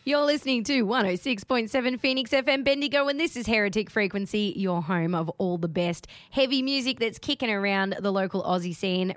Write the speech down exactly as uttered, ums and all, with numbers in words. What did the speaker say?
You're listening to one oh six point seven Phoenix F M Bendigo, and this is Heretic Frequency, your home of all the best heavy music that's kicking around the local Aussie scene